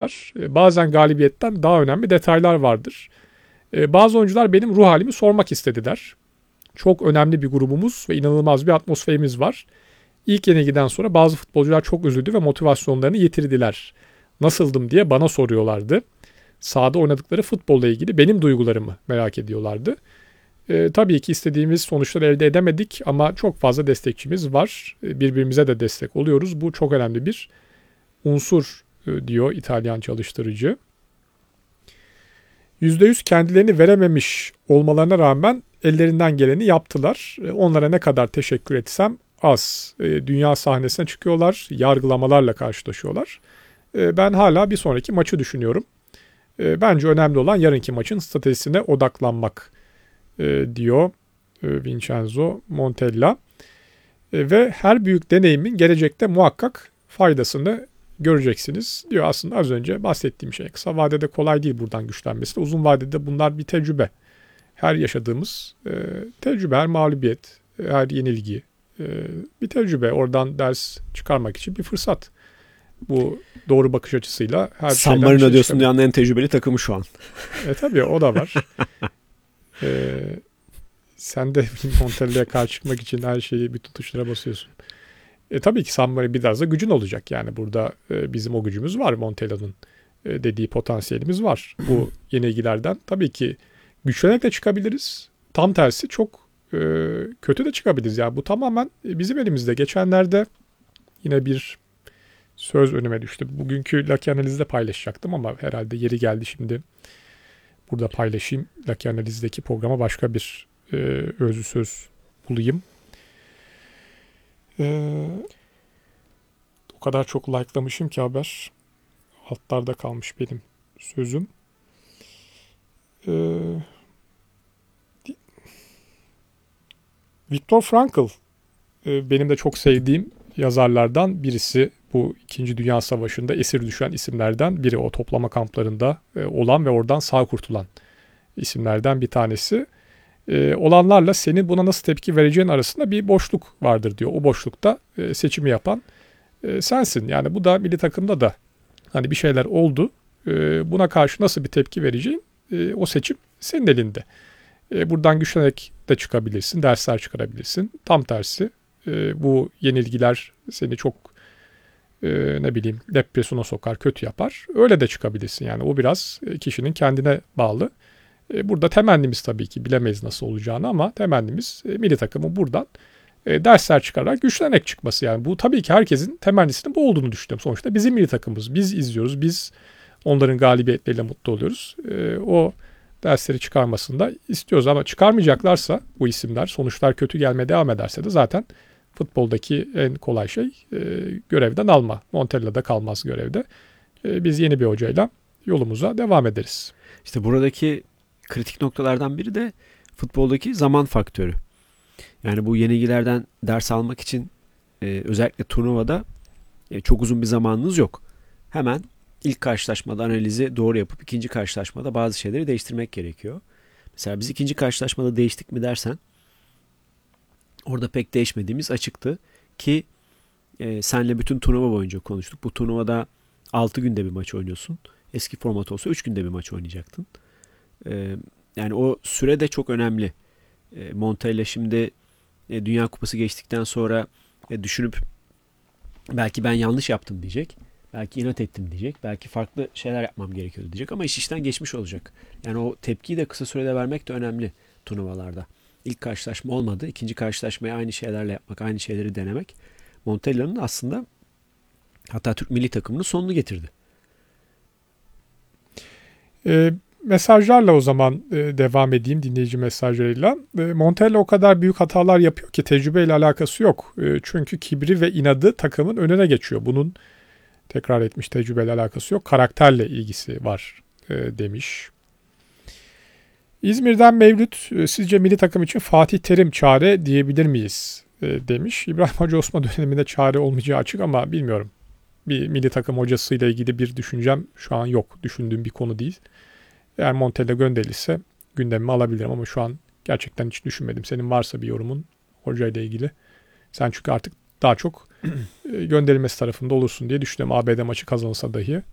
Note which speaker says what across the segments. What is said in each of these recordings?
Speaker 1: oyuncular. Bazen galibiyetten daha önemli detaylar vardır. Bazı oyuncular benim ruh halimi sormak istediler. Çok önemli bir grubumuz ve inanılmaz bir atmosferimiz var. İlk yenilgiden sonra bazı futbolcular çok üzüldü ve motivasyonlarını yitirdiler. Nasıldım diye bana soruyorlardı. Sahada oynadıkları futbolla ilgili benim duygularımı merak ediyorlardı. Tabii ki istediğimiz sonuçları elde edemedik ama çok fazla destekçimiz var. Birbirimize de destek oluyoruz. Bu çok önemli bir unsur diyor İtalyan çalıştırıcı. %100 kendilerini verememiş olmalarına rağmen ellerinden geleni yaptılar. Onlara ne kadar teşekkür etsem az. Dünya sahnesine çıkıyorlar, yargılamalarla karşılaşıyorlar. Ben hala bir sonraki maçı düşünüyorum. Bence önemli olan yarınki maçın stratejisine odaklanmak diyor Vincenzo Montella. Ve her büyük deneyimin gelecekte muhakkak faydasını göreceksiniz diyor. Aslında az önce bahsettiğim şey. Kısa vadede kolay değil buradan güçlenmesi de. Uzun vadede bunlar bir tecrübe. Her yaşadığımız tecrübe, her mağlubiyet, her yenilgi bir tecrübe. Oradan ders çıkarmak için bir fırsat. Bu doğru bakış açısıyla her
Speaker 2: San
Speaker 1: şeyden
Speaker 2: Marino diyorsun dünyanın en tecrübeli takımı şu an.
Speaker 1: Tabii o da var. Sen de Montella'ya karşı çıkmak için her şeyi bütün tuşlara basıyorsun. Tabii ki San Marino biraz da gücün olacak. Yani burada bizim o gücümüz var. Montella'nın dediği potansiyelimiz var. Bu yenilgilerden tabii ki güçlenerek de çıkabiliriz. Tam tersi çok kötü de çıkabiliriz. Yani bu tamamen bizim elimizde. Geçenlerde yine bir söz önüme düştü. Bugünkü Lucky Analiz'de paylaşacaktım ama herhalde yeri geldi şimdi. Burada paylaşayım. Lucky Analiz'deki programa başka bir özlü söz bulayım. O kadar çok like'lamışım ki haber. Altlarda kalmış benim sözüm. Viktor Frankl benim de çok sevdiğim yazarlardan birisi. Bu 2. Dünya Savaşı'nda esir düşen isimlerden biri. O toplama kamplarında olan ve oradan sağ kurtulan isimlerden bir tanesi. Olanlarla senin buna nasıl tepki vereceğin arasında bir boşluk vardır diyor. O boşlukta seçimi yapan sensin. Yani bu da milli takımda da hani bir şeyler oldu. Buna karşı nasıl bir tepki vereceğin o seçim senin elinde. Buradan güçlenerek de çıkabilirsin, dersler çıkarabilirsin. Tam tersi bu yenilgiler seni çok depresyona sokar, kötü yapar. Öyle de çıkabilirsin. Yani o biraz kişinin kendine bağlı. Burada temennimiz tabii ki bilemeyiz nasıl olacağını ama temennimiz milli takımın buradan dersler çıkararak güçlenerek çıkması. Yani bu tabii ki herkesin temennisinin bu olduğunu düşünüyorum. Sonuçta bizim milli takımımız. Biz izliyoruz. Biz onların galibiyetleriyle mutlu oluyoruz. O dersleri çıkarmasını da istiyoruz ama çıkarmayacaklarsa bu isimler sonuçlar kötü gelmeye devam ederse de zaten futboldaki en kolay şey görevden alma. Montella da kalmaz görevde. Biz yeni bir hocayla yolumuza devam ederiz.
Speaker 2: İşte buradaki kritik noktalardan biri de futboldaki zaman faktörü. Yani bu yenilgilerden ders almak için özellikle turnuvada çok uzun bir zamanınız yok. Hemen ilk karşılaşmada analizi doğru yapıp ikinci karşılaşmada bazı şeyleri değiştirmek gerekiyor. Mesela biz ikinci karşılaşmada değiştik mi dersen orada pek değişmediğimiz açıktı ki senle bütün turnuva boyunca konuştuk. Bu turnuvada 6 günde bir maç oynuyorsun. Eski format olsa 3 günde bir maç oynayacaktın. Yani o süre de çok önemli. Montella şimdi Dünya Kupası geçtikten sonra düşünüp belki ben yanlış yaptım diyecek. Belki inat ettim diyecek. Belki farklı şeyler yapmam gerekiyordu diyecek ama iş işten geçmiş olacak. Yani o tepkiyi de kısa sürede vermek de önemli turnuvalarda. İlk karşılaşma olmadı. İkinci karşılaşmayı aynı şeylerle yapmak, aynı şeyleri denemek Montella'nın aslında hatta Türk milli takımının sonunu getirdi.
Speaker 1: Mesajlarla o zaman devam edeyim dinleyici mesajlarıyla. Montella o kadar büyük hatalar yapıyor ki tecrübeyle alakası yok. Çünkü kibri ve inadı takımın önüne geçiyor. Bunun tekrar etmiş tecrübeyle alakası yok. Karakterle ilgisi var demiş. İzmir'den Mevlüt sizce milli takım için Fatih Terim çare diyebilir miyiz demiş. İbrahim Hacı Osman döneminde çare olmayacağı açık ama bilmiyorum. Bir milli takım hocasıyla ilgili bir düşüncem şu an yok. Düşündüğüm bir konu değil. Eğer Montella gönderilirse gündemime alabilirim ama şu an gerçekten hiç düşünmedim. Senin varsa bir yorumun hocayla ilgili. Sen çünkü artık daha çok gönderilmesi tarafında olursun diye düşünüyorum. ABD maçı kazanılsa dahi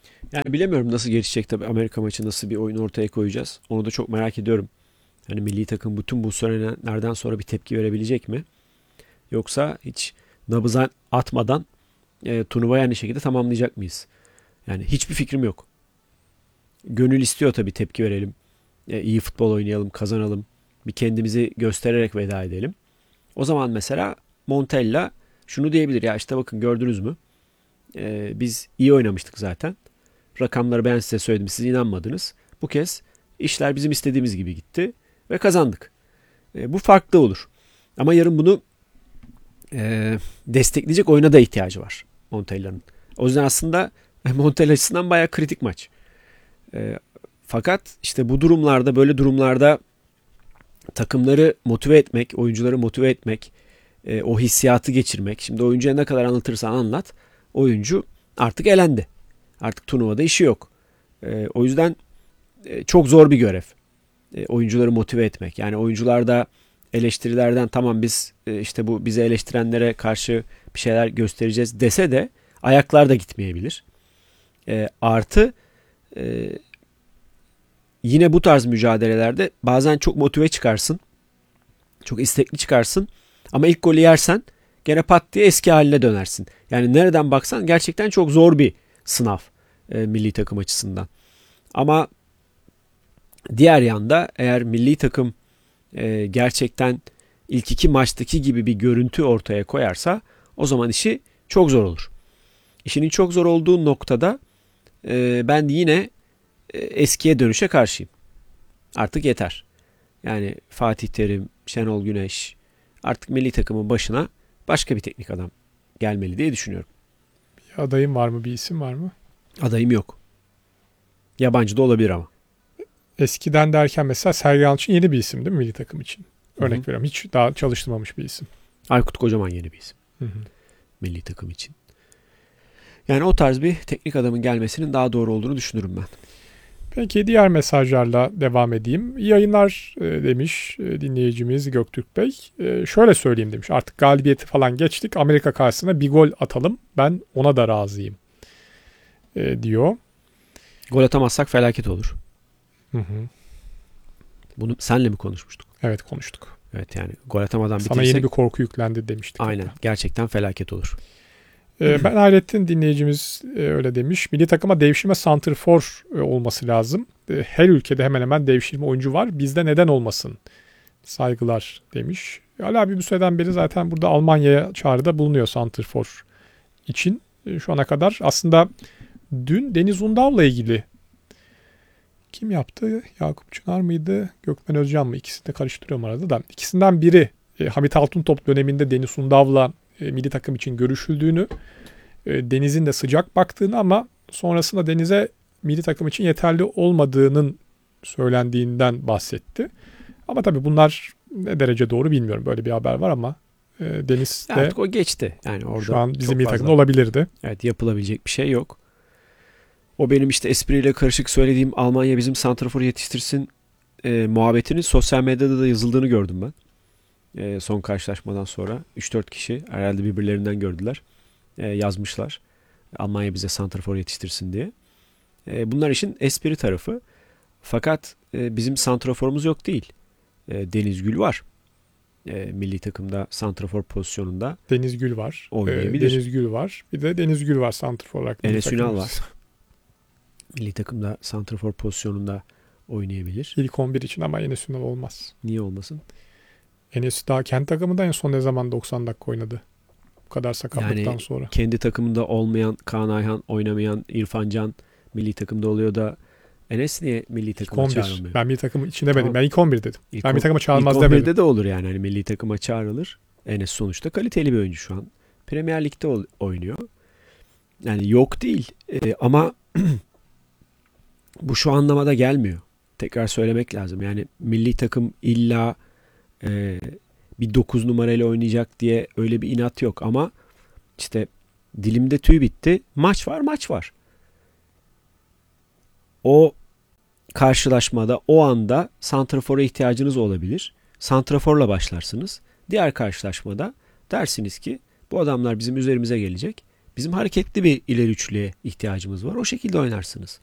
Speaker 2: Yani bilemiyorum nasıl gelişecek tabii Amerika maçı, nasıl bir oyun ortaya koyacağız. Onu da çok merak ediyorum. Hani milli takım bütün bu söylenenlerden sonra bir tepki verebilecek mi? Yoksa hiç nabıza atmadan turnuvayı aynı şekilde tamamlayacak mıyız? Yani hiçbir fikrim yok. Gönül istiyor tabii tepki verelim. İyi futbol oynayalım, kazanalım. Bir kendimizi göstererek veda edelim. O zaman mesela Montella şunu diyebilir: ya işte bakın, gördünüz mü? Biz iyi oynamıştık zaten. Rakamları ben size söyledim, siz inanmadınız. Bu kez işler bizim istediğimiz gibi gitti ve kazandık. Bu farklı olur. Ama yarın bunu destekleyecek oyuna da ihtiyacı var Montella'nın. O yüzden aslında Montella açısından bayağı kritik maç. Fakat işte bu durumlarda, böyle durumlarda takımları motive etmek, oyuncuları motive etmek, o hissiyatı geçirmek. Şimdi oyuncuya ne kadar anlatırsan anlat, oyuncu artık elendi. Artık turnuvada işi yok. O yüzden çok zor bir görev. Oyuncuları motive etmek. Yani oyuncular da eleştirilerden tamam biz işte bu bizi eleştirenlere karşı bir şeyler göstereceğiz dese de ayaklar da gitmeyebilir. Artı yine bu tarz mücadelelerde bazen çok motive çıkarsın. Çok istekli çıkarsın. Ama ilk golü yersen gene pat diye eski haline dönersin. Yani nereden baksan gerçekten çok zor bir sınav milli takım açısından. Ama diğer yanda eğer milli takım gerçekten ilk iki maçtaki gibi bir görüntü ortaya koyarsa o zaman işi çok zor olur. İşinin çok zor olduğu noktada ben yine eskiye dönüşe karşıyım. Artık yeter. Yani Fatih Terim, Şenol Güneş, artık milli takımın başına başka bir teknik adam gelmeli diye düşünüyorum.
Speaker 1: Bir adayın var mı? Bir isim var mı?
Speaker 2: Adayım yok. Yabancı da olabilir ama.
Speaker 1: Eskiden derken mesela Sergen Yalçın yeni bir isim değil mi milli takım için? Örnek
Speaker 2: Hı hı.
Speaker 1: veriyorum. Hiç daha çalıştırmamış bir isim.
Speaker 2: Aykut Kocaman yeni bir isim.
Speaker 1: Hı hı.
Speaker 2: Milli takım için. Yani o tarz bir teknik adamın gelmesinin daha doğru olduğunu düşünürüm ben.
Speaker 1: Peki diğer mesajlarla devam edeyim. İyi yayınlar demiş dinleyicimiz Göktürk Bey. Şöyle söyleyeyim demiş. Artık galibiyeti falan geçtik. Amerika karşısına bir gol atalım. Ben ona da razıyım diyor.
Speaker 2: Gol atamazsak felaket olur.
Speaker 1: Hı hı.
Speaker 2: Bunu senle mi konuşmuştuk?
Speaker 1: Evet, konuştuk.
Speaker 2: Evet, yani gol atamadan
Speaker 1: Sana
Speaker 2: bitirirsek
Speaker 1: yeni bir korku yüklendi demiştik.
Speaker 2: aynen,
Speaker 1: Hatta.
Speaker 2: gerçekten felaket olur.
Speaker 1: Ben Hayrettin dinleyicimiz öyle demiş. Milli takıma devşirme santrfor olması lazım. Her ülkede hemen hemen devşirme oyuncu var. Bizde neden olmasın? Saygılar demiş. Ali abi bu süreden beri zaten burada Almanya'ya çağrıda bulunuyor santrfor için. Şu ana kadar aslında dün Deniz Undav'la ilgili kim yaptı? Yakup Çınar mıydı? Gökmen Özcan mı? İkisini de karıştırıyorum arada da. İkisinden biri Hamit Altıntop döneminde Deniz Undav'la milli takım için görüşüldüğünü, Deniz'in de sıcak baktığını ama sonrasında Deniz'e milli takım için yeterli olmadığının söylendiğinden bahsetti. Ama tabii bunlar ne derece doğru bilmiyorum. Böyle bir haber var ama Deniz de
Speaker 2: Artık o geçti. Yani orada
Speaker 1: şu an bizim
Speaker 2: çok
Speaker 1: milli
Speaker 2: fazla,
Speaker 1: takımda olabilirdi.
Speaker 2: evet, yapılabilecek bir şey yok. O benim işte espriyle karışık söylediğim Almanya bizim santrafor yetiştirsin muhabbetinin sosyal medyada da yazıldığını gördüm ben. Son karşılaşmadan sonra 3-4 kişi herhalde birbirlerinden gördüler. Yazmışlar. Almanya bize santrafor yetiştirsin diye. Bunlar işin espri tarafı. Fakat bizim santraforumuz yok değil. Deniz Gül var. Milli takımda santrafor pozisyonunda
Speaker 1: Deniz Gül var.
Speaker 2: oynayabilir.
Speaker 1: Deniz Gül var. Bir de Deniz Gül var santrfor olarak. milli
Speaker 2: Enes Ünal
Speaker 1: takımımız.
Speaker 2: var. Milli takımda santrafor pozisyonunda oynayabilir.
Speaker 1: İlk 11 için ama Enes Ünal olmaz.
Speaker 2: Niye olmasın?
Speaker 1: Enes daha kendi takımında en son ne zaman 90 dakika oynadı? Bu kadar sakatlıktan
Speaker 2: Yani
Speaker 1: sonra.
Speaker 2: kendi takımında olmayan Kaan Ayhan, oynamayan İrfan Can milli takımda oluyor da Enes niye milli
Speaker 1: İlk
Speaker 2: takıma
Speaker 1: 11.
Speaker 2: çağrılmıyor?
Speaker 1: Ben milli takımın içinde demedim.
Speaker 2: Tamam.
Speaker 1: Ben ilk 11 dedim.
Speaker 2: İlk
Speaker 1: Ben milli
Speaker 2: on-
Speaker 1: takıma çağrılmaz
Speaker 2: ilk
Speaker 1: demedim.
Speaker 2: 11'de de olur yani. Hani milli takıma çağrılır. Enes sonuçta kaliteli bir oyuncu şu an. Premier Lig'de oynuyor. Yani yok değil. Ama bu şu anlamada gelmiyor. Tekrar söylemek lazım. Yani milli takım illa bir 9 numarayla oynayacak diye öyle bir inat yok. Ama işte dilimde tüy bitti. Maç var, maç var. O karşılaşmada, o anda santrafora ihtiyacınız olabilir. Santraforla başlarsınız. Diğer karşılaşmada dersiniz ki bu adamlar bizim üzerimize gelecek. Bizim hareketli bir ileri üçlüye ihtiyacımız var. O şekilde oynarsınız.